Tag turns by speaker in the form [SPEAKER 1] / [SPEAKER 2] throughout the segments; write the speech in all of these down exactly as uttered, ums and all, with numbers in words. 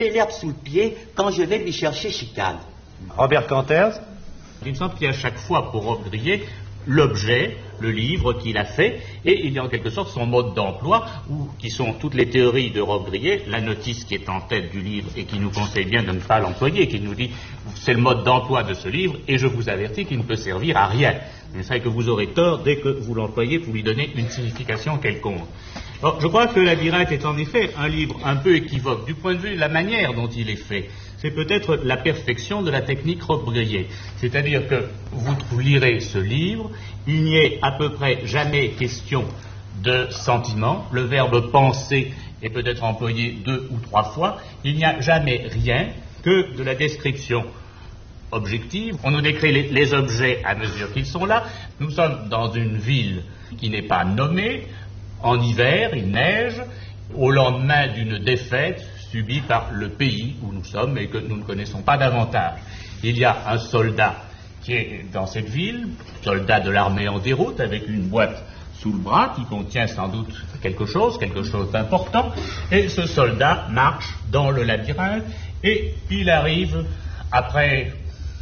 [SPEAKER 1] l'herbe sous le pied quand je vais lui chercher chicane.
[SPEAKER 2] Robert Canters.
[SPEAKER 3] Il me semble qu'il y a à chaque fois pour Rob Grillet l'objet, le livre qu'il a fait, et il y a en quelque sorte son mode d'emploi, où, qui sont toutes les théories de Rob Grillet, la notice qui est en tête du livre et qui nous conseille bien de ne pas l'employer, qui nous dit c'est le mode d'emploi de ce livre, et je vous avertis qu'il ne peut servir à rien. Mais c'est que vous aurez tort dès que vous l'employez pour lui donner une signification quelconque. Alors, je crois que Le Labyrinthe est en effet un livre un peu équivoque du point de vue de la manière dont il est fait. C'est peut-être la perfection de la technique Rob Grillet. C'est-à-dire que vous, vous lirez ce livre, il n'y est à peu près jamais question de sentiment. Le verbe penser est peut-être employé deux ou trois fois. Il n'y a jamais rien que de la description objective. On nous décrit les, les objets à mesure qu'ils sont là. Nous sommes dans une ville qui n'est pas nommée. En hiver, il neige. Au lendemain d'une défaite subie par le pays où nous sommes et que nous ne connaissons pas davantage. Il y a un soldat qui est dans cette ville, soldat de l'armée en déroute, avec une boîte sous le bras qui contient sans doute quelque chose, quelque chose d'important, et ce soldat marche dans le labyrinthe et il arrive, après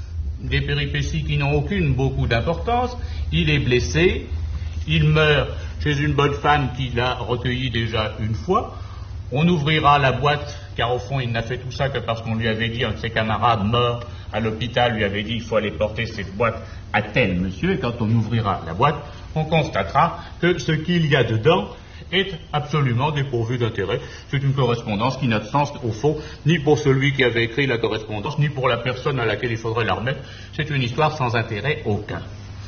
[SPEAKER 3] des péripéties qui n'ont aucune beaucoup d'importance, il est blessé, il meurt chez une bonne femme qui l'a recueilli déjà une fois. On ouvrira la boîte, car au fond, il n'a fait tout ça que parce qu'on lui avait dit, un de ses camarades mort à l'hôpital lui avait dit, il faut aller porter cette boîte à tel monsieur, et quand on ouvrira la boîte, on constatera que ce qu'il y a dedans est absolument dépourvu d'intérêt. C'est une correspondance qui n'a de sens, au fond, ni pour celui qui avait écrit la correspondance, ni pour la personne à laquelle il faudrait la remettre. C'est une histoire sans intérêt aucun.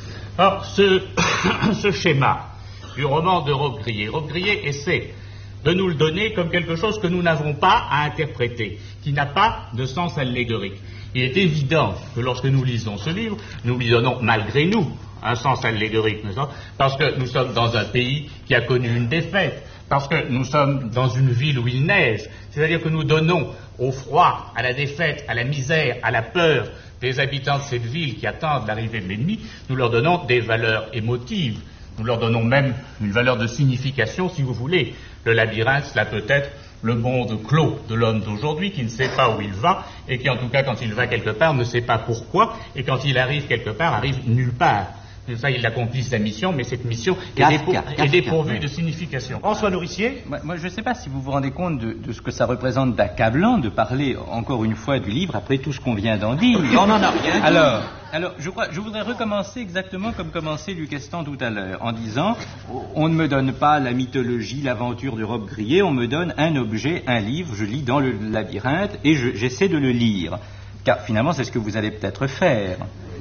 [SPEAKER 3] Or, ce, ce schéma du roman de Rob Grillet, Rob Grillet essaie de nous le donner comme quelque chose que nous n'avons pas à interpréter, qui n'a pas de sens allégorique. Il est évident que lorsque nous lisons ce livre, nous lui donnons malgré nous un sens allégorique, n'est-ce pas ? Parce que nous sommes dans un pays qui a connu une défaite, parce que nous sommes dans une ville où il neige, c'est-à-dire que nous donnons au froid, à la défaite, à la misère, à la peur des habitants de cette ville qui attendent l'arrivée de l'ennemi, nous leur donnons des valeurs émotives. Nous leur donnons même une valeur de signification, si vous voulez. Le labyrinthe, cela peut être le monde clos de l'homme d'aujourd'hui qui ne sait pas où il va et qui, en tout cas, quand il va quelque part, ne sait pas pourquoi et quand il arrive quelque part, arrive nulle part. Et ça, il accomplit sa mission, mais cette mission est, dépour est dépourvue de signification.
[SPEAKER 2] François Nourricier.
[SPEAKER 4] Moi, moi je ne sais pas si vous vous rendez compte de, de ce que ça représente d'accablant de parler encore une fois du livre après tout ce qu'on vient d'en dire.
[SPEAKER 1] On n'en a rien dit.
[SPEAKER 4] Alors, alors je, crois, je voudrais recommencer exactement comme commençait Luc Estan tout à l'heure, en disant on ne me donne pas la mythologie, l'aventure de Rob Grillet, on me donne un objet, un livre, je lis dans le labyrinthe et j'essaie de le lire. Car finalement, c'est ce que vous allez peut-être faire.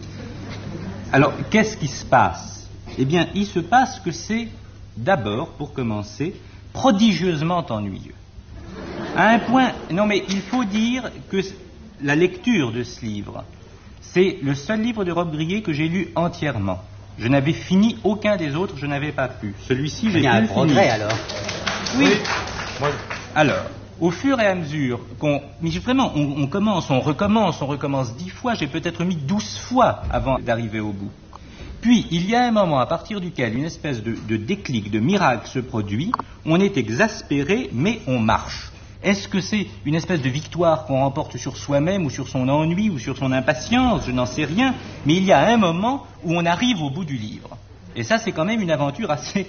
[SPEAKER 4] Alors, qu'est-ce qui se passe ? Eh bien, il se passe que c'est, d'abord, pour commencer, prodigieusement ennuyeux. À un point... Non, mais il faut dire que la lecture de ce livre, c'est le seul livre de Rob Grillet que j'ai lu entièrement. Je n'avais fini aucun des autres, je n'avais pas pu. Celui-ci, j'ai pu
[SPEAKER 1] Il y a un progrès,
[SPEAKER 4] finir.
[SPEAKER 1] alors.
[SPEAKER 4] Oui. Moi, alors... Au fur et à mesure qu'on... Mais vraiment, on, on commence, on recommence, on recommence dix fois, j'ai peut-être mis douze fois avant d'arriver au bout. Puis, il y a un moment à partir duquel une espèce de, de déclic, de miracle se produit, on est exaspéré, mais on marche. Est-ce que c'est une espèce de victoire qu'on remporte sur soi-même, ou sur son ennui, ou sur son impatience? Je n'en sais rien, mais il y a un moment où on arrive au bout du livre. Et ça, c'est quand même une aventure assez...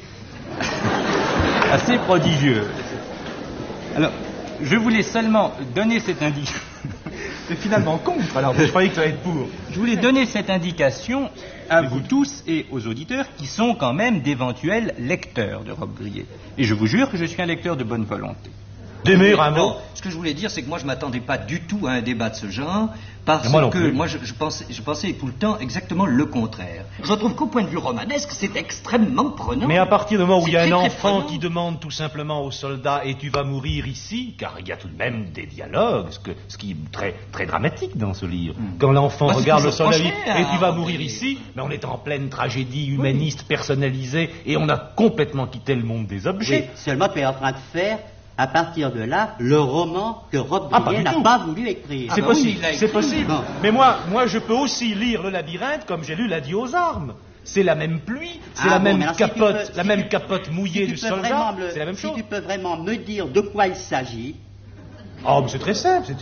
[SPEAKER 4] assez prodigieuse. Alors... Je voulais seulement donner cette indication.
[SPEAKER 2] C'est finalement contre, alors je croyais que ça allait être pour.
[SPEAKER 4] Je voulais donner cette indication à vous tous et aux auditeurs qui sont quand même d'éventuels lecteurs de Rob Grillet. Et je vous jure que je suis un lecteur de bonne volonté.
[SPEAKER 2] Démure un mot.
[SPEAKER 5] Non, ce que je voulais dire, c'est que moi, je ne m'attendais pas du tout à un débat de ce genre, parce
[SPEAKER 2] moi
[SPEAKER 5] que
[SPEAKER 2] plus.
[SPEAKER 5] moi, je, je, pensais, je pensais tout le temps exactement le contraire. Je trouve qu'au point de vue romanesque, c'est extrêmement prenant.
[SPEAKER 2] Mais à partir du moment où il y a un
[SPEAKER 5] très, très
[SPEAKER 2] enfant
[SPEAKER 5] prenant.
[SPEAKER 2] qui demande tout simplement au soldat « et tu vas mourir ici », car il y a tout de même des dialogues, ce, que, ce qui est très, très dramatique dans ce livre. Mm. Quand l'enfant
[SPEAKER 5] bah,
[SPEAKER 2] regarde le soldat et dit « et tu vas
[SPEAKER 5] hein,
[SPEAKER 2] mourir
[SPEAKER 5] mais...
[SPEAKER 2] ici », mais on est en pleine tragédie humaniste oui. personnalisée et on a complètement quitté le monde des objets.
[SPEAKER 1] Oui, seulement tu es en train de faire... à partir de là, le roman que Rob Grillet
[SPEAKER 2] ah,
[SPEAKER 1] n'a pas voulu écrire.
[SPEAKER 2] C'est
[SPEAKER 5] ah,
[SPEAKER 2] possible,
[SPEAKER 5] oui,
[SPEAKER 2] c'est possible. Bon. Mais moi, moi, je peux aussi lire le labyrinthe comme j'ai lu l'Adieu aux armes. C'est la même pluie, c'est
[SPEAKER 1] ah,
[SPEAKER 2] la,
[SPEAKER 1] bon,
[SPEAKER 2] même
[SPEAKER 1] alors,
[SPEAKER 2] capote,
[SPEAKER 1] si peux,
[SPEAKER 2] la
[SPEAKER 1] si
[SPEAKER 2] même
[SPEAKER 1] tu,
[SPEAKER 2] capote mouillée
[SPEAKER 1] si
[SPEAKER 2] du soldat. C'est la même
[SPEAKER 1] si
[SPEAKER 2] chose.
[SPEAKER 1] Si tu peux vraiment me dire de quoi il s'agit,
[SPEAKER 2] Oh, mais c'est très simple, c'est